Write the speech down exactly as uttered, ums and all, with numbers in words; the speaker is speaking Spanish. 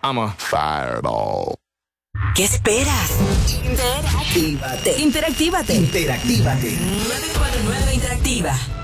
I'm a fireball. ¿Qué esperas? Interactívate. Interactívate. Interactívate. nueve cuatro nueve Interactiva.